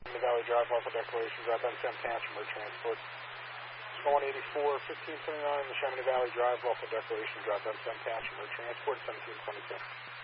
Chamonix Valley Drive, Alpha Declaration Drive, M10 Tangimer Transport. 184, 1579, the Chamonix Valley Drive, Alpha Declaration Drive, M10 Tangimer Transport, 1722.